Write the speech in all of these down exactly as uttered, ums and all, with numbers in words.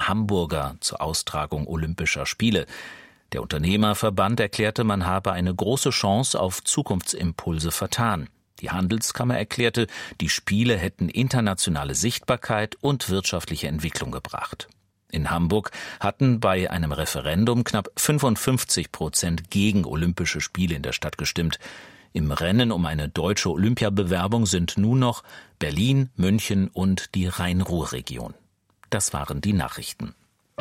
Hamburger zur Austragung Olympischer Spiele. Der Unternehmerverband erklärte, man habe eine große Chance auf Zukunftsimpulse vertan. Die Handelskammer erklärte, die Spiele hätten internationale Sichtbarkeit und wirtschaftliche Entwicklung gebracht. In Hamburg hatten bei einem Referendum knapp fünfundfünfzig Prozent gegen Olympische Spiele in der Stadt gestimmt. Im Rennen um eine deutsche Olympiabewerbung sind nun noch Berlin, München und die Rhein-Ruhr-Region. Das waren die Nachrichten.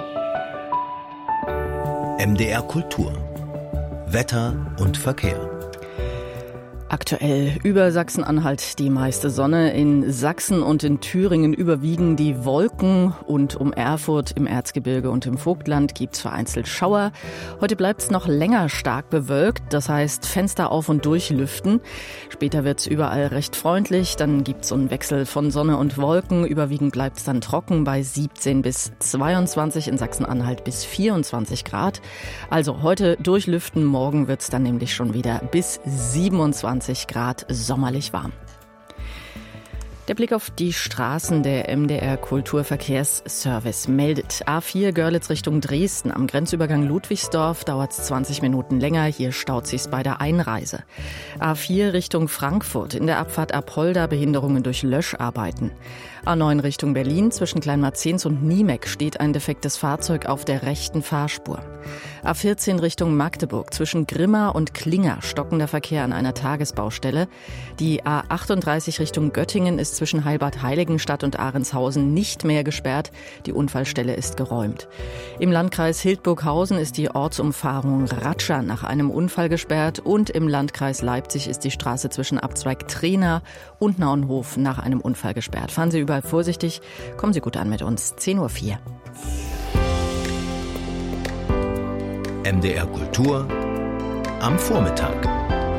M D R Kultur. Wetter und Verkehr. Aktuell über Sachsen-Anhalt die meiste Sonne. In Sachsen und in Thüringen überwiegen die Wolken und um Erfurt im Erzgebirge und im Vogtland gibt's vereinzelt Schauer. Heute bleibt's noch länger stark bewölkt, das heißt Fenster auf und durchlüften. Später wird's überall recht freundlich, dann gibt's so einen Wechsel von Sonne und Wolken. Überwiegend bleibt's dann trocken bei siebzehn bis zweiundzwanzig, in Sachsen-Anhalt bis vierundzwanzig Grad. Also heute durchlüften, morgen wird's dann nämlich schon wieder bis siebenundzwanzig Grad sommerlich warm. Der Blick auf die Straßen. Der M D R Kulturverkehrsservice meldet: A vier Görlitz Richtung Dresden. Am Grenzübergang Ludwigsdorf dauert es zwanzig Minuten länger. Hier staut sich's bei der Einreise. A vier Richtung Frankfurt. In der Abfahrt Apolda Behinderungen durch Löscharbeiten. A neun Richtung Berlin. Zwischen Kleinmarzens und Niemek steht ein defektes Fahrzeug auf der rechten Fahrspur. A vierzehn Richtung Magdeburg. Zwischen Grimma und Klinger stockender Verkehr an einer Tagesbaustelle. Die A achtunddreißig Richtung Göttingen ist zwischen Heilbad-Heiligenstadt und Ahrenshausen nicht mehr gesperrt. Die Unfallstelle ist geräumt. Im Landkreis Hildburghausen ist die Ortsumfahrung Ratscha nach einem Unfall gesperrt und im Landkreis Leipzig ist die Straße zwischen Abzweig Trena und Naunhof nach einem Unfall gesperrt. Fahren Sie überall vorsichtig. Kommen Sie gut an mit uns. zehn Uhr vier. M D R Kultur am Vormittag.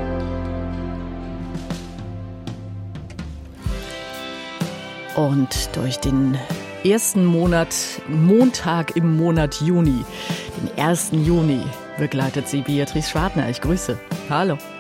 Und durch den ersten Monat, Montag im Monat Juni, den ersten Juni, begleitet sie Beatrice Schwartner. Ich grüße. Hallo.